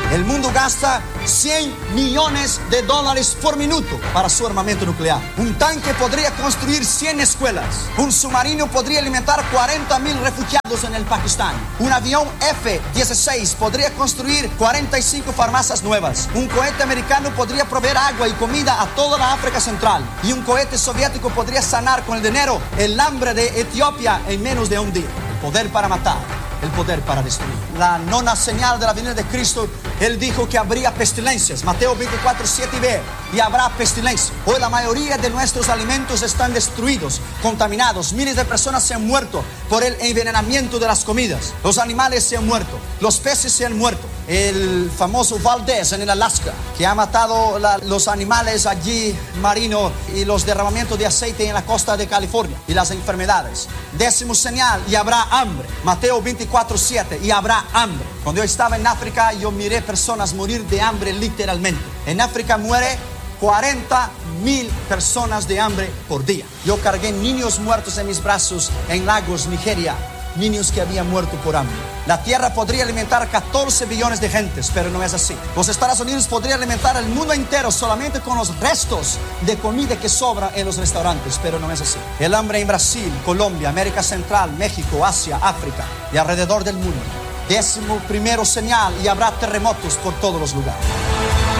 El mundo gasta $100 millones por minuto para su armamento nuclear. Un tanque podría construir 100 escuelas. Un submarino podría alimentar 40,000 refugiados en el Pakistán. Un avión F-16 podría construir 45 farmacias nuevas. Un cohete americano podría proveer agua y comida a toda la África Central. Y un cohete soviético podría sanar con el dinero el hambre de Etiopía en menos de un día. El poder para matar, el poder para destruir. La nona señal de la venida de Cristo, Él dijo que habría pestilencias. Mateo 24:7b. Y habrá pestilencia. Hoy la mayoría de nuestros alimentos están destruidos, contaminados. Miles de personas se han muerto por el envenenamiento de las comidas. Los animales se han muerto. Los peces se han muerto. El famoso Valdez en el Alaska, que ha matado los animales allí marinos, y los derramamientos de aceite en la costa de California, y las enfermedades. 10ª señal, y habrá hambre. Mateo 24:7, y habrá hambre. Cuando yo estaba en África, yo miré personas morir de hambre literalmente. En África muere 40,000 personas de hambre por día. Yo cargué niños muertos en mis brazos en Lagos, Nigeria. Niños que habían muerto por hambre. La tierra podría alimentar 14 billones de gentes, pero no es así. Los Estados Unidos podrían alimentar el mundo entero solamente con los restos de comida que sobra en los restaurantes, pero no es así. El hambre en Brasil, Colombia, América Central, México, Asia, África y alrededor del mundo. 11ª señal, y habrá terremotos por todos los lugares.